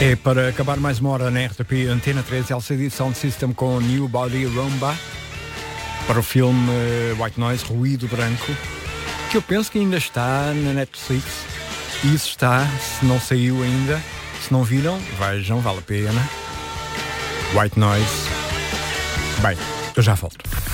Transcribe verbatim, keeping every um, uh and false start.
É para acabar mais uma hora na R T P Antena três, L C D Sound System com New Body Rumba, para o filme uh, White Noise, Ruído Branco, que eu penso que ainda está na Netflix. Isso está, se não saiu ainda, se não viram, vejam, vale a pena. White Noise. Bem, eu já volto.